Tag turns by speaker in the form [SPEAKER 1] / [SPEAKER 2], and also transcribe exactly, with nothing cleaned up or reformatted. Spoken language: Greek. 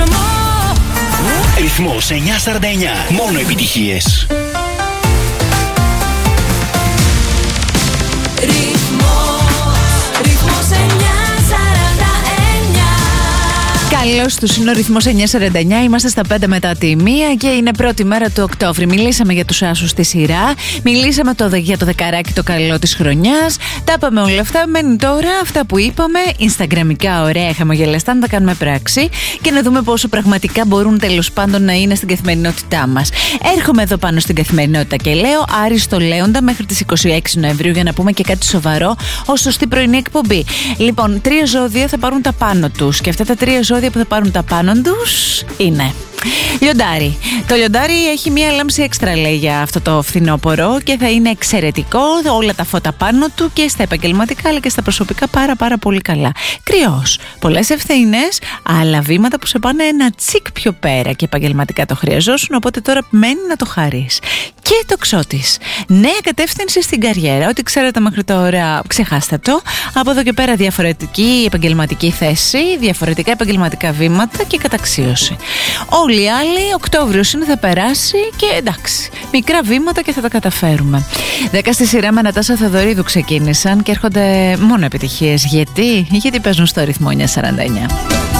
[SPEAKER 1] κόσμο.
[SPEAKER 2] Ρυθμός εννιά σαράντα εννιά. Μόνο επιτυχίες.
[SPEAKER 3] Καλώς τους, είναι ο ρυθμός εννιά σαράντα εννιά. Είμαστε στα πέντε μετά τη μία και είναι πρώτη μέρα του Οκτώβρη. Μιλήσαμε για τους άσους στη σειρά. Μιλήσαμε το, για το δεκαράκι το καλό της χρονιάς. Τα είπαμε όλα αυτά. Μένει τώρα αυτά που είπαμε. Ινσταγκραμικά, ωραία, χαμογελαστά, να τα κάνουμε πράξη και να δούμε πόσο πραγματικά μπορούν τέλος πάντων να είναι στην καθημερινότητά μας. Έρχομαι εδώ πάνω στην καθημερινότητα και λέω άριστο Λέοντα μέχρι τις είκοσι έξι Νοεμβρίου για να πούμε και κάτι σοβαρό ως σωστή πρωινή εκπομπή. Λοιπόν, τρία ζώδια θα πάρουν τα πάνω τους και αυτά τα τρία ζώδια που θα πάρουν τα πάνω τους είναι λιοντάρι. Το λιοντάρι έχει μία λάμψη έξτρα, λέει, για αυτό το φθινόπωρο και θα είναι εξαιρετικό. Όλα τα φώτα πάνω του και στα επαγγελματικά αλλά και στα προσωπικά πάρα πάρα πολύ καλά. Κρυός. Πολλές ευθύνες, αλλά βήματα που σε πάνε ένα τσικ πιο πέρα και επαγγελματικά το χρειαζόσουν, οπότε τώρα μένει να το χαρείς. Και το Ξώτης. Νέα κατεύθυνση στην καριέρα. Ό,τι ξέρετε μέχρι τώρα, ξεχάστε το. Από εδώ και πέρα διαφορετική επαγγελματική θέση, διαφορετικά επαγγελματικά βήματα και καταξίωση. Όλοι οι άλλοι, Οκτώβριος είναι, θα περάσει και εντάξει, μικρά βήματα και θα τα καταφέρουμε. Δέκα στη σειρά με Νατάσα Θεοδωρίδου ξεκίνησαν και έρχονται μόνο επιτυχίες. Γιατί, Γιατί παίζουν στο ρυθμό εννιά σαράντα εννιά.